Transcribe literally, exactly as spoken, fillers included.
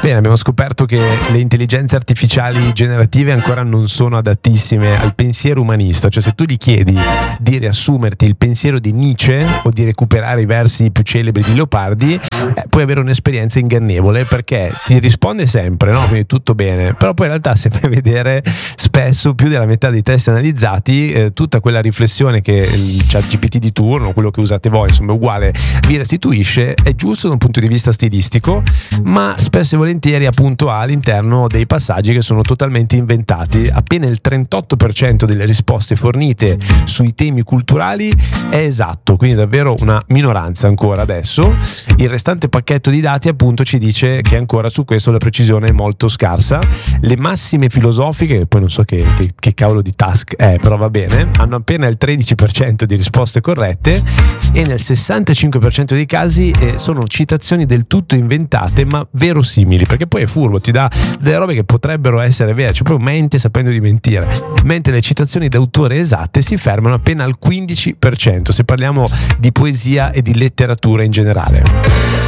Bene, abbiamo scoperto che le intelligenze artificiali generative ancora non sono adattissime al pensiero umanista, cioè se tu gli chiedi di riassumerti il pensiero di Nietzsche o di recuperare i versi più celebri di Leopardi, eh, puoi avere un'esperienza ingannevole, perché ti risponde sempre, no? Quindi tutto bene, però poi in realtà se vai a vedere spesso più della metà dei testi analizzati, eh, tutta quella riflessione che il ChatGPT di turno, quello che usate voi, insomma è uguale, vi restituisce, è giusto da un punto di vista stilistico, ma spesso e volentieri appunto ha all'interno dei passaggi che sono totalmente inventati. Appena il trentotto per cento delle risposte fornite sui temi culturali è esatto, quindi davvero una minoranza ancora adesso. Il restante pacchetto di dati appunto ci dice che ancora su questo la precisione è molto scarsa. Le massime filosofiche, poi non so che, che, che cavolo di task è, però va bene, hanno appena il tredici per cento di risposte corrette e nel sessantacinque per cento dei casi eh, sono citazioni del tutto inventate ma verosimili, perché poi è furbo, ti dà delle robe che potrebbero essere vere, cioè proprio mente sapendo di mentire, mentre le citazioni d'autore esatte si fermano appena al quindici per cento se parliamo di poesia e di letteratura in generale.